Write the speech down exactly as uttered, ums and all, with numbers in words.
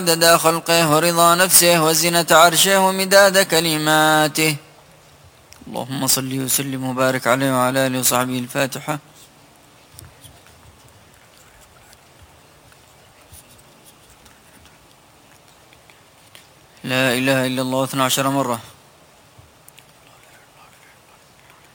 عدد خلقه ورضا نفسه وزنة عرشه ومداد كلماته. اللهم صل وسلم وبارك عليه وعلى آله وصحبه. الفاتحة. لا إله إلا الله اثنى عشر مرة.